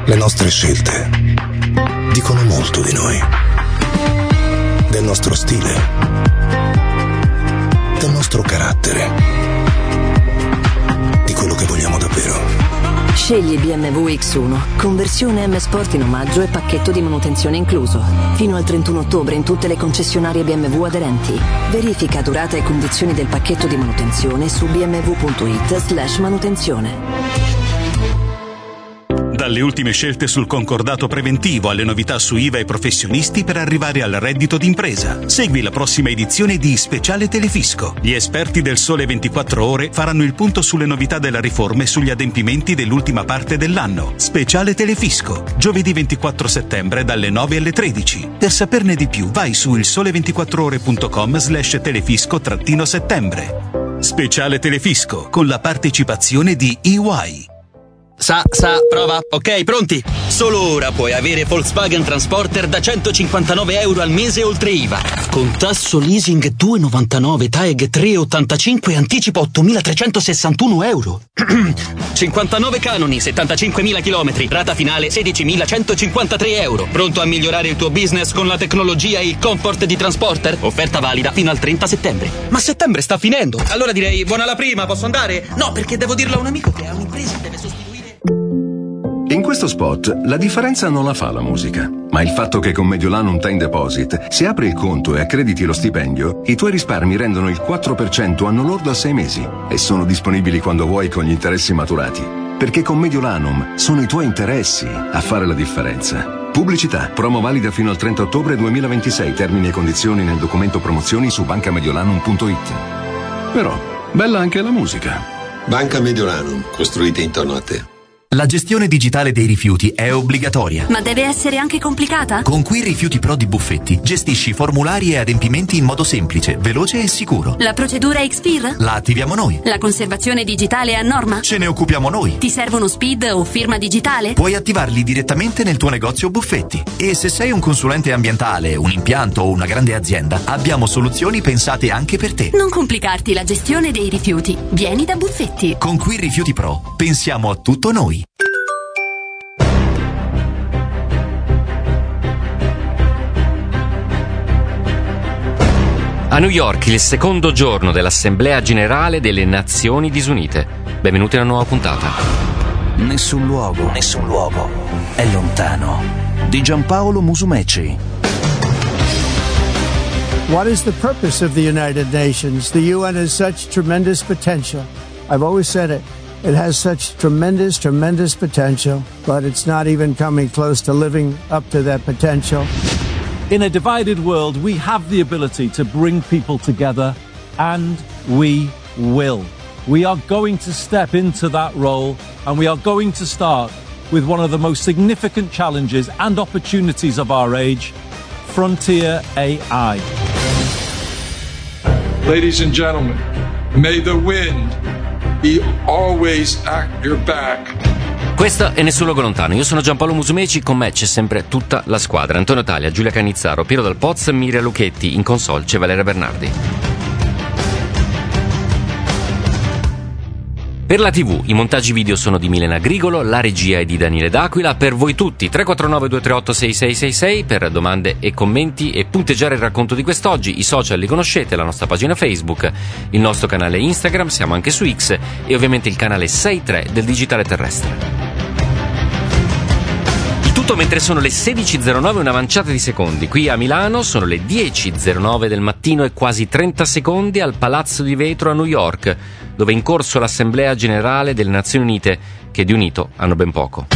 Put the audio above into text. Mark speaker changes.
Speaker 1: Le nostre scelte dicono molto di noi, del nostro stile, del nostro carattere, di quello che vogliamo davvero.
Speaker 2: Scegli BMW X1, conversione M Sport in omaggio e pacchetto di manutenzione incluso. Fino al 31 ottobre in tutte le concessionarie BMW aderenti. Verifica durata e condizioni del pacchetto di manutenzione su bmw.it/manutenzione.
Speaker 3: Dalle ultime scelte sul concordato preventivo alle novità su IVA e professionisti per arrivare al reddito d'impresa. Segui la prossima edizione di Speciale Telefisco. Gli esperti del Sole 24 Ore faranno il punto sulle novità della riforma e sugli adempimenti dell'ultima parte dell'anno. Speciale Telefisco, giovedì 24 settembre dalle 9 alle 13. Per saperne di più vai su ilsole24ore.com/telefisco-settembre. Speciale Telefisco con la partecipazione di EY.
Speaker 4: Prova. Ok, pronti? Solo ora puoi avere Volkswagen Transporter da €159 al mese oltre IVA. Con tasso leasing 2,99, TAEG 3,85 e anticipo €8.361. 59 canoni, 75.000 chilometri, rata finale €16.153. Pronto a migliorare il tuo business con la tecnologia e il comfort di Transporter? Offerta valida fino al 30 settembre. Ma settembre sta finendo. Allora direi buona la prima, posso andare? No, perché devo dirlo a un amico che ha un'impresa e deve sostituire.
Speaker 5: In questo spot la differenza non la fa la musica, ma il fatto che con Mediolanum Time Deposit, se apri il conto e accrediti lo stipendio, i tuoi risparmi rendono il 4% anno lordo a 6 mesi e sono disponibili quando vuoi con gli interessi maturati. Perché con Mediolanum sono i tuoi interessi a fare la differenza. Pubblicità, promo valida fino al 30 ottobre 2026, termini e condizioni nel documento promozioni su bancamediolanum.it. Però, bella anche la musica.
Speaker 6: Banca Mediolanum, costruite intorno a te.
Speaker 7: La gestione digitale dei rifiuti è obbligatoria.
Speaker 8: Ma deve essere anche complicata?
Speaker 7: Con Qui Rifiuti Pro di Buffetti gestisci formulari e adempimenti in modo semplice, veloce e sicuro.
Speaker 8: La procedura XPIR?
Speaker 7: La attiviamo noi.
Speaker 8: La conservazione digitale è a norma?
Speaker 7: Ce ne occupiamo noi.
Speaker 8: Ti servono SPID o firma digitale?
Speaker 7: Puoi attivarli direttamente nel tuo negozio Buffetti. E se sei un consulente ambientale, un impianto o una grande azienda, abbiamo soluzioni pensate anche per te.
Speaker 8: Non complicarti la gestione dei rifiuti. Vieni da Buffetti.
Speaker 7: Con Qui Rifiuti Pro pensiamo a tutto noi.
Speaker 9: A New York, il secondo giorno dell'Assemblea Generale delle Nazioni Disunite. Benvenuti a una nuova puntata.
Speaker 10: Nessun luogo è lontano. Di Giampaolo Musumeci.
Speaker 11: What is the purpose of the United Nations? The UN has such tremendous potential. I've always said it. It has such tremendous potential, but it's not even coming close to living up to that potential.
Speaker 12: In a divided world, we have the ability to bring people together, and we will. We are going to step into that role, and we are going to start with one of the most significant challenges and opportunities of our age, frontier AI.
Speaker 13: Ladies and gentlemen, may the wind be always at your back.
Speaker 9: Questo è Nessun Luogo Lontano. Io sono Giampaolo Musumeci, con me c'è sempre tutta la squadra: Antonio Talia, Giulia Canizzaro, Piero Dal Poz, Miria Lucchetti. In console c'è Valeria Bernardi. Per la TV i montaggi video sono di Milena Grigolo, la regia è di Daniele D'Aquila. Per voi tutti 349 238 6666 per domande e commenti e punteggiare il racconto di quest'oggi. I social li conoscete, la nostra pagina Facebook, il nostro canale Instagram, siamo anche su X e ovviamente il canale 63 del Digitale Terrestre. Tutto mentre sono le 16.09 una manciata di secondi. Qui a Milano sono le 10.09 del mattino e quasi 30 secondi al Palazzo di Vetro a New York, dove è in corso l'Assemblea Generale delle Nazioni Unite, che di unito hanno ben poco.